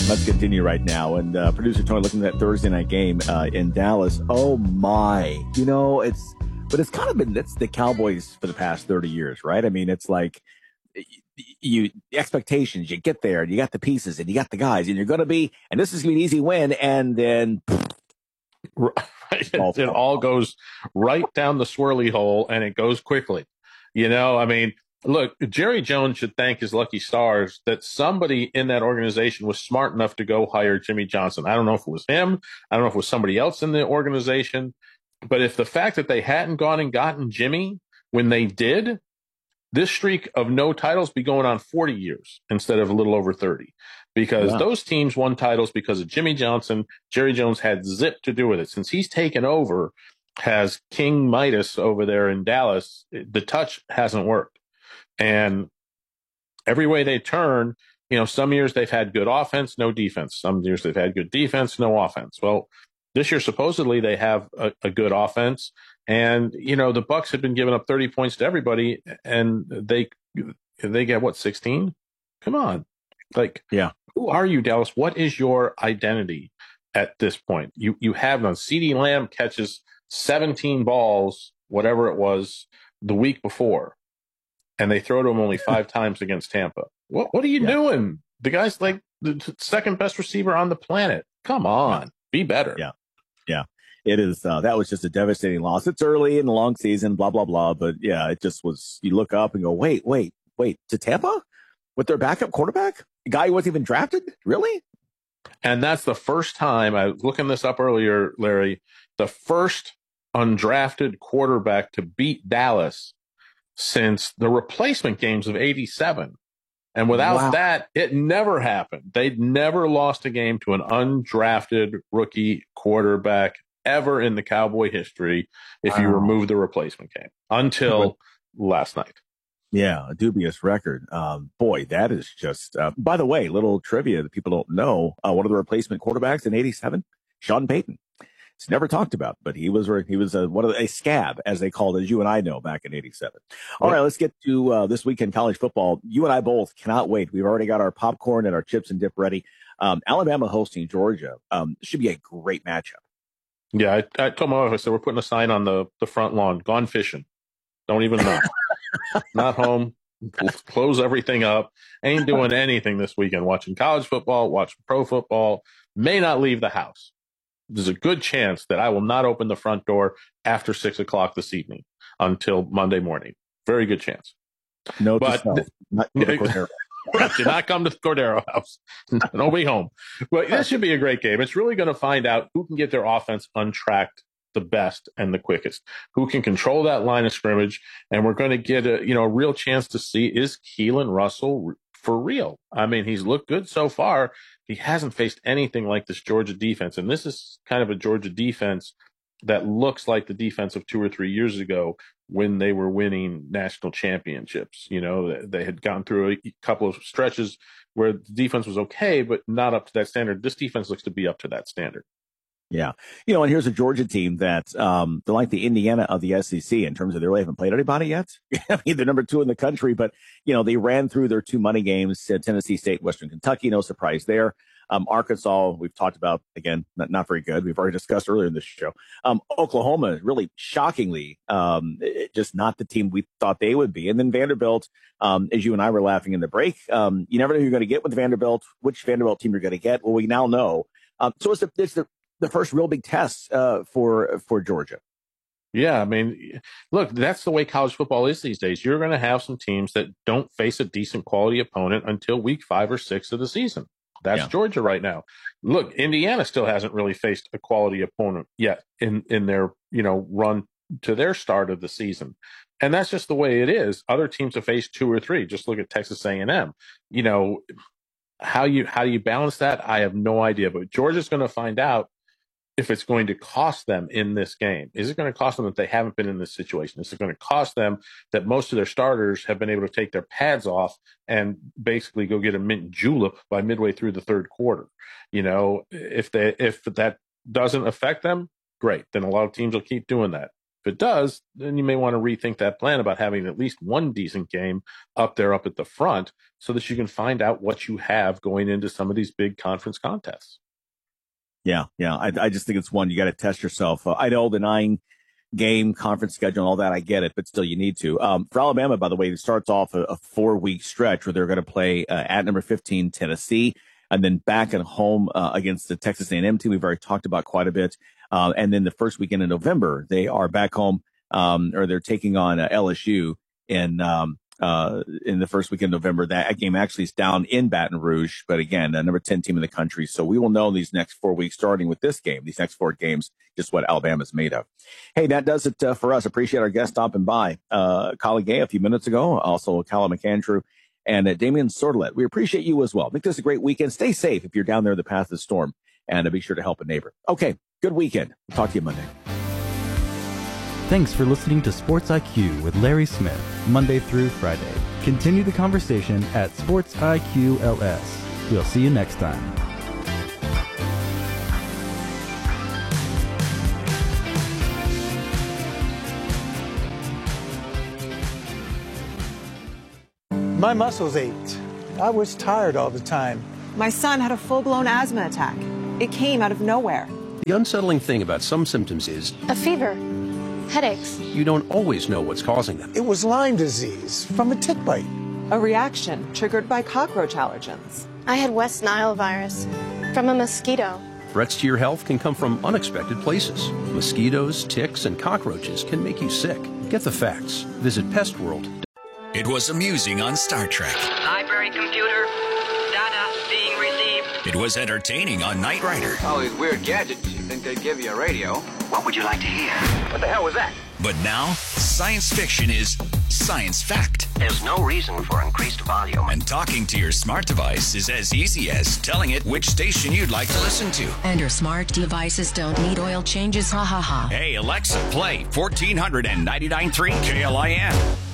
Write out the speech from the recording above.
Let's continue right now. And producer Tony looking at that Thursday night game in Dallas. Oh my, it's kind of been, that's the Cowboys for the past 30 years, right? I mean, it's like the expectations, you get there and you got the pieces and you got the guys and you're going to be, and this is going to be an easy win. And then right. It all goes right down the swirly hole and it goes quickly. I mean, look, Jerry Jones should thank his lucky stars that somebody in that organization was smart enough to go hire Jimmy Johnson. I don't know if it was him. I don't know if it was somebody else in the organization. But if the fact that they hadn't gone and gotten Jimmy when they did, this streak of no titles be going on 40 years instead of a little over 30. Because those teams won titles because of Jimmy Johnson. Jerry Jones had zip to do with it. Since he's taken over, has King Midas over there in Dallas, the touch hasn't worked. And every way they turn, some years they've had good offense, no defense. Some years they've had good defense, no offense. Well, this year, supposedly they have a good offense. And, the Bucs had been giving up 30 points to everybody and they get what, 16? Come on. Who are you, Dallas? What is your identity at this point? You have none. CeeDee Lamb catches 17 balls, whatever it was, the week before. And they throw to him only 5 times against Tampa. What are you doing? The guy's like the second best receiver on the planet. Come on, be better. Yeah. It is. That was just a devastating loss. It's early in the long season, blah, blah, blah. But yeah, it just was, you look up and go, wait, to Tampa with their backup quarterback? The guy who wasn't even drafted? Really? And that's the first time, I was looking this up earlier, Larry, the first undrafted quarterback to beat Dallas since the replacement games of 87. And without that, it never happened. They'd never lost a game to an undrafted rookie quarterback ever in the Cowboy history if you remove the replacement game until last night. Yeah, a dubious record. Boy, that is just, by the way, little trivia that people don't know. One of the replacement quarterbacks in 87, Sean Payton. It's never talked about, but he was a scab, as they called it, as you and I know, back in 87. All right, let's get to this weekend college football. You and I both cannot wait. We've already got our popcorn and our chips and dip ready. Alabama hosting Georgia. Should be a great matchup. Yeah, I told my wife, I said, we're putting a sign on the front lawn, gone fishing. Don't even know. Not home. Close everything up. Ain't doing anything this weekend. Watching college football, watching pro football. May not leave the house. There's a good chance that I will not open the front door after 6 o'clock this evening until Monday morning. Very good chance. No, but not to the Cordero. Do not come to the Cordero house. Nobody home. But this should be a great game. It's really going to find out who can get their offense untracked the best and the quickest, who can control that line of scrimmage. And we're going to get a real chance to see, is Keelan Russell for real? I mean, he's looked good so far. He hasn't faced anything like this Georgia defense. And this is kind of a Georgia defense that looks like the defense of 2 or 3 years ago when they were winning national championships. They had gone through a couple of stretches where the defense was okay, but not up to that standard. This defense looks to be up to that standard. Yeah. And here's a Georgia team that, they're like the Indiana of the SEC in terms of they really haven't played anybody yet. I mean, they're number 2 in the country, but, they ran through their 2 money games, Tennessee State, Western Kentucky, no surprise there. Arkansas, we've talked about, again, not very good. We've already discussed earlier in this show. Oklahoma, really shockingly, just not the team we thought they would be. And then Vanderbilt, as you and I were laughing in the break, you never know who you're going to get with Vanderbilt, which Vanderbilt team you're going to get. Well, we now know. So it's the first real big test for Georgia. Yeah, I mean, look, that's the way college football is these days. You're going to have some teams that don't face a decent quality opponent until week 5 or 6 of the season. That's Georgia right now. Look, Indiana still hasn't really faced a quality opponent yet in their run to their start of the season, and that's just the way it is. Other teams have faced 2 or 3. Just look at Texas A&M. How do you balance that? I have no idea, but Georgia's going to find out if it's going to cost them in this game. Is it going to cost them that they haven't been in this situation? Is it going to cost them that most of their starters have been able to take their pads off and basically go get a mint julep by midway through the third quarter? If that doesn't affect them, great. Then a lot of teams will keep doing that. If it does, then you may want to rethink that plan about having at least one decent game up at the front so that you can find out what you have going into some of these big conference contests. Yeah. I just think it's one you got to test yourself. I know the 9-game conference schedule and all that. I get it, but still you need to. For Alabama, by the way, it starts off a 4-week stretch where they're going to play at number 15, Tennessee, and then back at home against the Texas A&M team we've already talked about quite a bit. And then the first weekend in November, they are back home, or they're taking on LSU in the first weekend of November. That game actually is down in Baton Rouge, but again, number 10 team in the country. So we will know these next 4 weeks, starting with this game, these next 4 games, just what Alabama's made of. Hey, that does it for us. Appreciate our guest stopping by. Colin Gay a few minutes ago, also Callum McAndrew and Damian Sordelet. We appreciate you as well. Make this a great weekend. Stay safe if you're down there in the path of the storm, and be sure to help a neighbor. Okay, good weekend. We'll talk to you Monday. Thanks for listening to Sports IQ with Larry Smith, Monday through Friday. Continue the conversation at Sports IQ LS. We'll see you next time. My muscles ached. I was tired all the time. My son had a full-blown asthma attack. It came out of nowhere. The unsettling thing about some symptoms is a fever, headaches. You don't always know what's causing them. It was Lyme disease from a tick bite. A reaction triggered by cockroach allergens. I had West Nile virus from a mosquito. Threats to your health can come from unexpected places. Mosquitoes, ticks, and cockroaches can make you sick. Get the facts. Visit PestWorld. It was amusing on Star Trek. Library computer, data being received. It was entertaining on Knight Rider. All these weird gadgets, you think they'd give you a radio. What would you like to hear? What the hell was that? But now, science fiction is science fact. There's no reason for increased volume. And talking to your smart device is as easy as telling it which station you'd like to listen to. And your smart devices don't need oil changes, ha ha ha. Hey, Alexa, play 1499.3 KLIN.